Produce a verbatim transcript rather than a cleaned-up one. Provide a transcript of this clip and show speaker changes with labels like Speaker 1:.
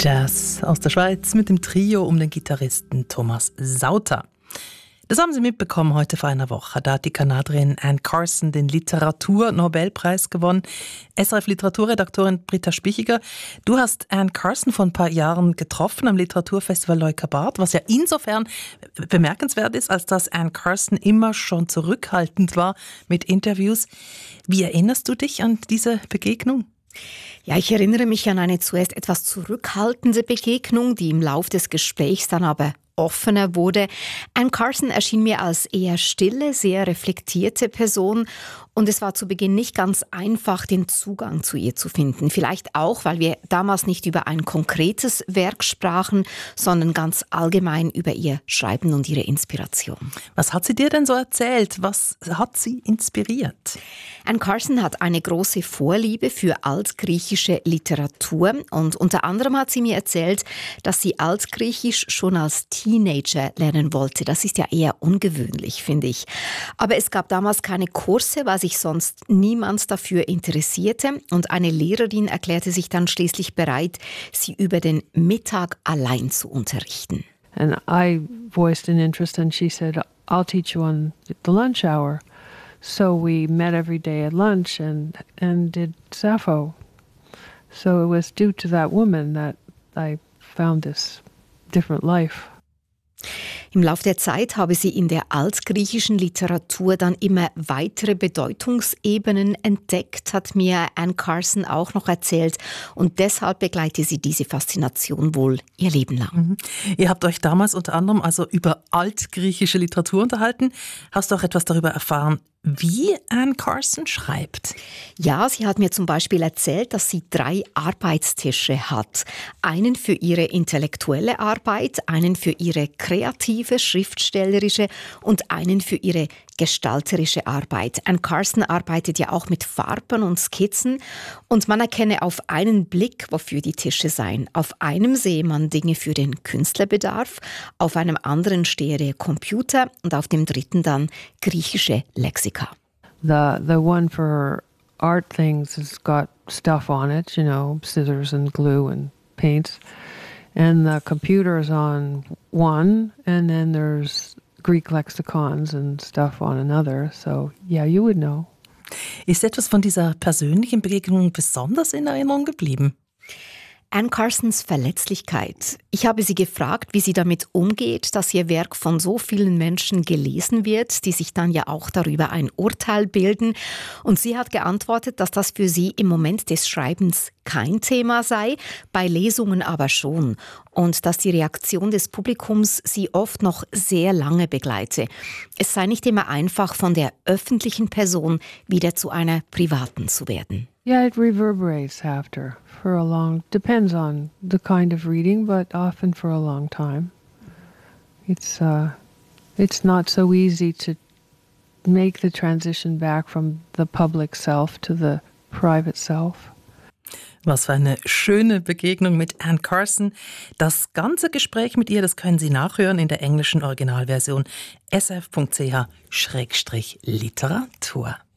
Speaker 1: Jazz aus der Schweiz mit dem Trio um den Gitarristen Thomas Sauter. Das haben Sie mitbekommen heute vor einer Woche. Da hat die Kanadierin Anne Carson den Literatur-Nobelpreis gewonnen. S R F-Literaturredaktorin Britta Spichiger, du hast Anne Carson vor ein paar Jahren getroffen am Literaturfestival Leukerbad, was ja insofern bemerkenswert ist, als dass Anne Carson immer schon zurückhaltend war mit Interviews. Wie erinnerst du dich an diese Begegnung?
Speaker 2: Ja, ich erinnere mich an eine zuerst etwas zurückhaltende Begegnung, die im Lauf des Gesprächs dann aber offener wurde. Anne Carson erschien mir als eher stille, sehr reflektierte Person und es war zu Beginn nicht ganz einfach, den Zugang zu ihr zu finden. Vielleicht auch, weil wir damals nicht über ein konkretes Werk sprachen, sondern ganz allgemein über ihr Schreiben und ihre Inspiration.
Speaker 1: Was hat sie dir denn so erzählt? Was hat sie inspiriert?
Speaker 2: Anne Carson hat eine große Vorliebe für altgriechische Literatur und unter anderem hat sie mir erzählt, dass sie Altgriechisch schon als Teenager lernen wollte. Das ist ja eher ungewöhnlich, finde ich. Aber es gab damals keine Kurse, weil sich sonst niemand dafür interessierte. Und eine Lehrerin erklärte sich dann schließlich bereit, sie über den Mittag allein zu unterrichten.
Speaker 3: And I voiced an interest and she said, I'll teach you on the lunch hour. So we met every day at lunch and, and did Sappho. So it was due to that woman that I found this different life.
Speaker 2: Im Lauf der Zeit habe sie in der altgriechischen Literatur dann immer weitere Bedeutungsebenen entdeckt, hat mir Anne Carson auch noch erzählt. Und deshalb begleitet sie diese Faszination wohl ihr Leben lang.
Speaker 1: Mhm. Ihr habt euch damals unter anderem also über altgriechische Literatur unterhalten. Hast du auch etwas darüber erfahren, wie Anne Carson schreibt?
Speaker 2: Ja, sie hat mir zum Beispiel erzählt, dass sie drei Arbeitstische hat. Einen für ihre intellektuelle Arbeit, einen für ihre kreative, schriftstellerische und einen für ihre gestalterische Arbeit. Anne Carson arbeitet ja auch mit Farben und Skizzen und man erkenne auf einen Blick, wofür die Tische seien. Auf einem sehe man Dinge für den Künstlerbedarf, auf einem anderen stehe der Computer und auf dem dritten dann griechische Lexika.
Speaker 3: The the one for art things has got stuff on it, you know, scissors and glue and paints. And the computer's on one, and then there's Greek lexicons and stuff on another. So, yeah, you would know.
Speaker 1: Ist etwas von dieser persönlichen Begegnung besonders in Erinnerung geblieben?
Speaker 2: Anne Carsons Verletzlichkeit. Ich habe sie gefragt, wie sie damit umgeht, dass ihr Werk von so vielen Menschen gelesen wird, die sich dann ja auch darüber ein Urteil bilden. Und sie hat geantwortet, dass das für sie im Moment des Schreibens kein Thema sei, bei Lesungen aber schon. Und dass die Reaktion des Publikums sie oft noch sehr lange begleite. Es sei nicht immer einfach, von der öffentlichen Person wieder zu einer privaten zu werden.
Speaker 3: Yeah, it reverberates after for a long, depends on the kind of reading, but often for a long time. It's uh, it's not so easy to make the transition back from the public self to the private self.
Speaker 1: Was für eine schöne Begegnung mit Anne Carson. Das ganze Gespräch mit ihr, das können Sie nachhören in der englischen Originalversion s r f punkt c h Schrägstrich Literatur.